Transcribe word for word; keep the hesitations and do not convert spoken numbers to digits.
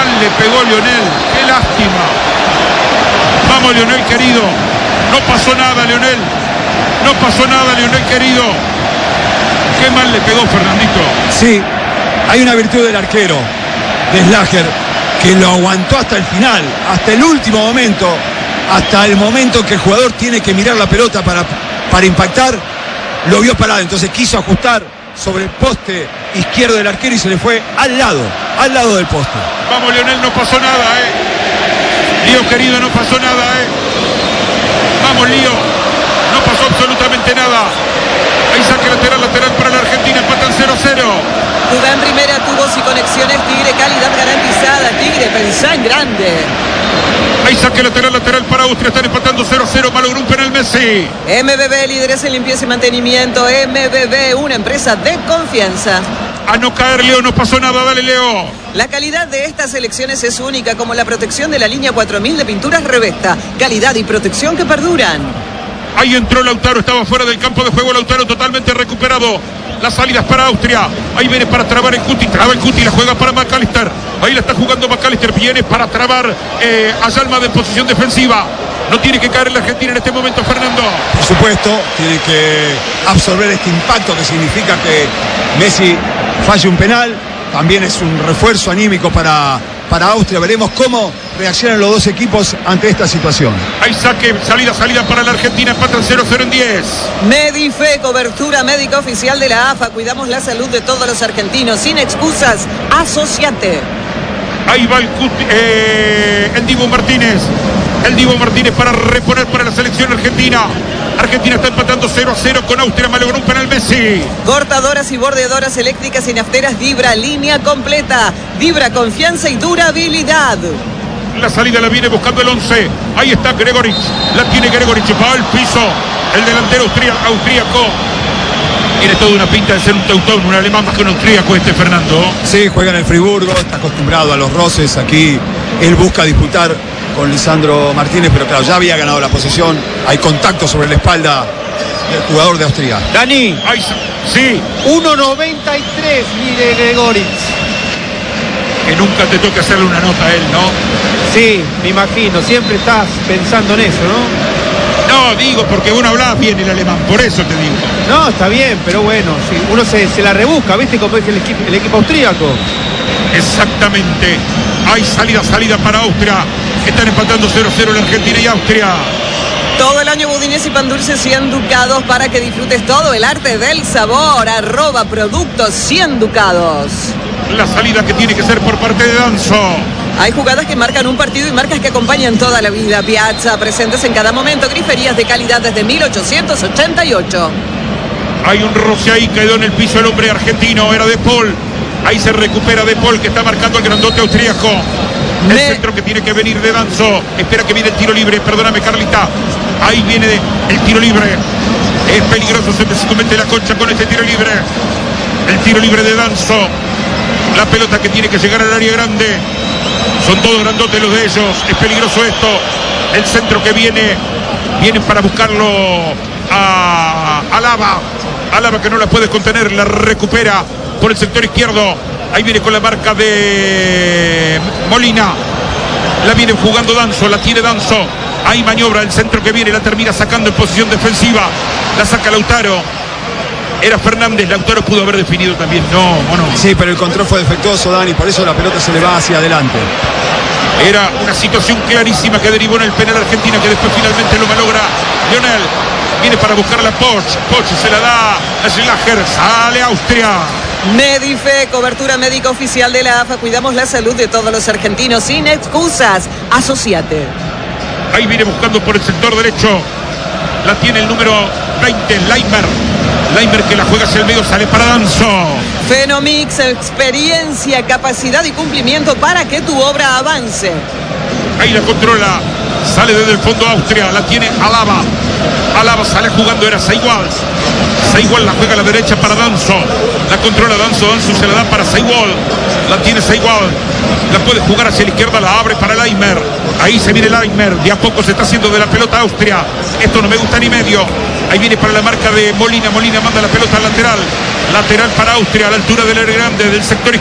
mal le pegó Lionel, qué lástima. Vamos, Lionel querido. No pasó nada, Lionel. No pasó nada, Lionel querido. Qué mal le pegó Fernandito. Sí, hay una virtud del arquero, de Slager, que lo aguantó hasta el final, hasta el último momento, hasta el momento que el jugador tiene que mirar la pelota para, para impactar, lo vio parado, entonces quiso ajustar sobre el poste izquierdo del arquero y se le fue al lado, al lado del poste. Vamos, Lionel, no pasó nada, eh. Lío querido, no pasó nada, eh. Vamos, Lío, no pasó absolutamente nada. Ahí saque lateral, lateral para la Argentina, empatan cero cero. Jugá en primera, tubos y conexiones Tigre, calidad garantizada. Tigre, pensá en grande. Ahí saque lateral, lateral para Austria, están empatando cero cero, malogró un penal Messi. M B B, líderes en limpieza y mantenimiento. M B B, una empresa de confianza. A no caer, Leo, no pasó nada, dale, Leo. La calidad de estas selecciones es única, como la protección de la línea cuatro mil de pinturas Revesta. Calidad y protección que perduran. Ahí entró Lautaro, estaba fuera del campo de juego Lautaro, totalmente recuperado. Las salidas para Austria. Ahí viene para trabar el Cuti, traba el Cuti, la juega para McAllister. Ahí la está jugando McAllister, viene para trabar eh, a Yalma de posición defensiva. No tiene que caer en la Argentina en este momento, Fernando. Por supuesto, tiene que absorber este impacto que significa que Messi falle un penal. También es un refuerzo anímico para, para Austria. Veremos cómo reaccionan los dos equipos ante esta situación. Hay saque, salida, salida para la Argentina, empatan cero cero en diez. Medife, cobertura médica oficial de la A F A. Cuidamos la salud de todos los argentinos. Sin excusas, asociate. Ahí va el, Cuti, eh, el Dibu Martínez. El Dibu Martínez para reponer para la selección argentina. Argentina está empatando cero a cero con Austria, malogró un penal Messi. Cortadoras y bordeadoras eléctricas y nafteras Vibra, línea completa. Vibra, confianza y durabilidad. La salida la viene buscando el once. Ahí está Gregoric. La tiene Gregoric. Va al piso. El delantero austríaco. austríaco. Tiene toda una pinta de ser un teutón, un alemán más que un austríaco este, Fernando. Sí, juega en el Friburgo, está acostumbrado a los roces. Aquí él busca disputar con Lisandro Martínez, pero claro, ya había ganado la posición. Hay contacto sobre la espalda del jugador de Austria. Dani. Ahí, sí. uno noventa y tres, mire Gregoric. Que nunca te toque hacerle una nota a él, ¿no? Sí, me imagino, siempre estás pensando en eso, ¿no? No, digo, porque uno hablaba bien el alemán, por eso te digo. No, está bien, pero bueno, sí, uno se, se la rebusca, ¿viste cómo es el equipo, el equipo austríaco? Exactamente. Hay salida, salida para Austria. Están empatando cero cero la Argentina y Austria. Todo el año budines y pan dulces cien ducados para que disfrutes todo el arte del sabor. Arroba productos cien ducados. La salida que tiene que ser por parte de Danzo. Hay jugadas que marcan un partido y marcas que acompañan toda la vida. Piazza, presentes en cada momento. Griferías de calidad desde mil ochocientos ochenta y ocho. Hay un roce ahí, quedó en el piso el hombre argentino, era De Paul. Ahí se recupera De Paul, que está marcando el grandote austríaco. El Me... centro que tiene que venir de Danzo. Espera que viene el tiro libre, perdóname Carlita. Ahí viene el tiro libre. Es peligroso, se se comete la concha con este tiro libre. El tiro libre de Danzo. La pelota que tiene que llegar al área grande. Son todos grandotes los de ellos. Es peligroso esto. El centro que viene. Viene para buscarlo a Alaba. Alaba que no la puede contener. La recupera por el sector izquierdo. Ahí viene con la marca de Molina. La viene jugando Danzo. La tiene Danzo. Ahí maniobra el centro que viene. La termina sacando en posición defensiva. La saca Lautaro. Era Fernández, Lautaro pudo haber definido también. No, no. Sí, pero el control fue defectuoso, Dani, por eso la pelota se le va hacia adelante. Era una situación clarísima que derivó en el penal Argentina, que después finalmente lo malogra Lionel. Viene para buscar la Poch. Poch se la da a Schlager. Sale Austria. Medife, cobertura médica oficial de la A F A. Cuidamos la salud de todos los argentinos sin excusas. Asociate. Ahí viene buscando por el sector derecho. La tiene el número veinte, Leimer. Leimer que la juega hacia el medio, sale para Danzo. Fenomix, experiencia, capacidad y cumplimiento para que tu obra avance. Ahí la controla, sale desde el fondo Austria, la tiene Alaba. Alaba sale jugando, era Seigual. Seigual la juega a la derecha para Danzo. La controla Danzo, Danzo se la da para Seigual. La tiene Seigual. La puede jugar hacia la izquierda, la abre para Leimer. Ahí se viene Leimer, de a poco se está haciendo de la pelota Austria. Esto no me gusta ni medio. Ahí viene para la marca de Molina. Molina manda la pelota al lateral. Lateral para Austria a la altura del área grande del sector izquierdo.